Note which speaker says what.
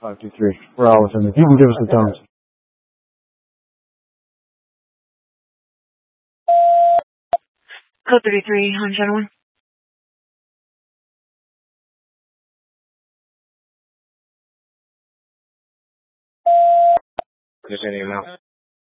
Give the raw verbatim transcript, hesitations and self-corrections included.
Speaker 1: Five two three. We're all within the. You can give us the thumbs.
Speaker 2: Code thirty-three on channel one.
Speaker 3: Just any amount.